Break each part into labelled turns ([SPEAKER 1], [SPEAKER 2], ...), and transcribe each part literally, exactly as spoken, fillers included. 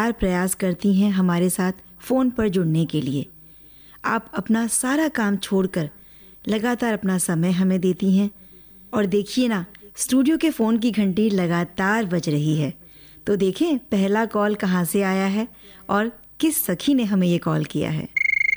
[SPEAKER 1] लगातार प्रयास करती हैं हमारे साथ फ़ोन पर जुड़ने के लिए। आप अपना सारा काम छोड़कर लगातार अपना समय हमें देती हैं और देखिए ना, स्टूडियो के फ़ोन की घंटी लगातार बज रही है। तो देखें पहला कॉल कहाँ से आया है और किस सखी ने हमें ये कॉल किया है।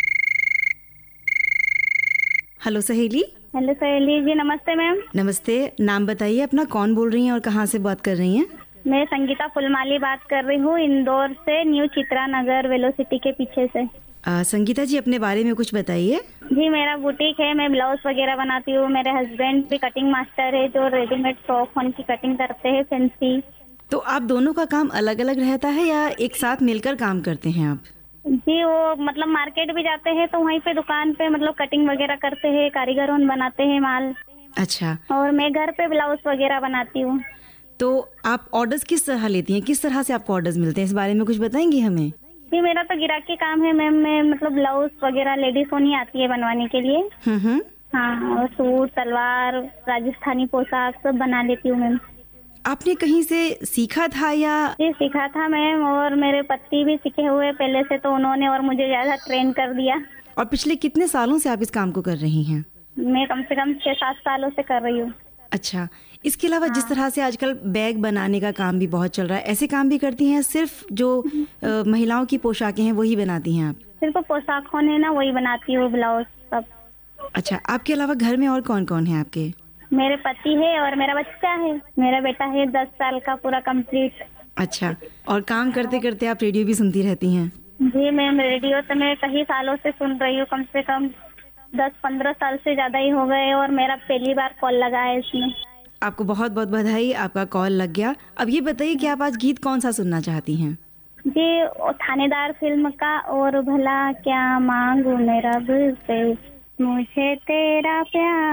[SPEAKER 1] हेलो सहेली।
[SPEAKER 2] हेलो सहेली जी, नमस्ते मैम।
[SPEAKER 1] नमस्ते, नाम बताइए अपना, कौन बोल रही हैं और कहाँ से बात कर रही हैं?
[SPEAKER 2] मैं संगीता फुलमाली बात कर रही हूँ, इंदौर से, न्यू चित्रा नगर वेलोसिटी के पीछे से।
[SPEAKER 1] आ, संगीता जी अपने बारे में कुछ बताइए।
[SPEAKER 2] जी मेरा बुटीक है, मैं ब्लाउज वगैरह बनाती हूँ। मेरे हस्बैंड भी कटिंग मास्टर है जो रेडीमेड फ्रॉक की कटिंग करते हैं, फैंसी।
[SPEAKER 1] तो आप दोनों का काम अलग अलग रहता है या एक साथ मिलकर काम करते हैं आप?
[SPEAKER 2] जी वो मतलब मार्केट भी जाते हैं तो वहीं पे दुकान पे मतलब कटिंग वगैरह करते हैं, कारीगरों बनाते हैं माल।
[SPEAKER 1] अच्छा।
[SPEAKER 2] और मैं घर पे ब्लाउज वगैरह बनाती हूँ।
[SPEAKER 1] तो आप ऑर्डर्स किस तरह लेती हैं, किस तरह से आपको ऑर्डर्स मिलते हैं, इस बारे में कुछ बताएंगी हमें?
[SPEAKER 2] जी मेरा तो गिराकी काम है मैम। मैं मतलब ब्लाउज वगैरह लेडीज को नहीं आती है बनवाने के लिए।
[SPEAKER 1] हम्म।
[SPEAKER 2] हाँ, और सूट, सलवार, राजस्थानी पोशाक सब बना लेती हूँ मैम।
[SPEAKER 1] आपने कहीं से सीखा था या?
[SPEAKER 2] जी सीखा था मैम, और मेरे पति भी सीखे हुए पहले से, तो उन्होंने और मुझे ज्यादा ट्रेन कर दिया।
[SPEAKER 1] और पिछले कितने सालों से आप इस काम को कर रही हैं?
[SPEAKER 2] मैं कम से कम छह सात सालों से कर रही हूँ।
[SPEAKER 1] अच्छा, इसके अलावा हाँ। जिस तरह से आजकल बैग बनाने का काम भी बहुत चल रहा है, ऐसे काम भी करती हैं? सिर्फ जो आ, महिलाओं की पोशाकें हैं वही बनाती हैं आप?
[SPEAKER 2] सिर्फ पोशाकों ने ना वही बनाती हूँ, ब्लाउज सब।
[SPEAKER 1] अच्छा, आपके अलावा घर में और कौन कौन है आपके?
[SPEAKER 2] मेरे पति है और मेरा बच्चा है। मेरा बेटा है दस साल का, पूरा कंप्लीट।
[SPEAKER 1] अच्छा, और काम करते करते आप रेडियो भी सुनती रहती हैं?
[SPEAKER 2] जी मैम, रेडियो तो मैं कई सालों से सुन रही हूँ, कम से कम दस पंद्रह साल से ज्यादा ही हो गए, और मेरा पहली बार कॉल लगा है इसमें।
[SPEAKER 1] आपको बहुत बहुत बधाई, आपका कॉल लग गया। अब ये बताइए कि आप आज गीत कौन सा सुनना चाहती हैं?
[SPEAKER 2] जी थानेदार फिल्म का, और भला क्या मांगू मैं रब से, मुझे तेरा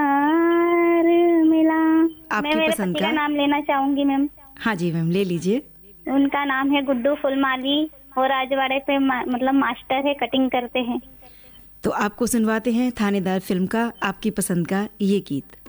[SPEAKER 2] प्यार मिला।
[SPEAKER 1] आपकी
[SPEAKER 2] मैं मेरे
[SPEAKER 1] पसंद
[SPEAKER 2] पति
[SPEAKER 1] का?
[SPEAKER 2] का नाम लेना चाहूंगी मैम।
[SPEAKER 1] हाँ जी मैम, ले लीजिए।
[SPEAKER 2] उनका नाम है गुड्डू फुलमाली, और राजवाड़े पे मा, मतलब मास्टर है, कटिंग करते हैं।
[SPEAKER 1] तो आपको सुनवाते हैं थानेदार फिल्म का आपकी पसंद का ये गीत।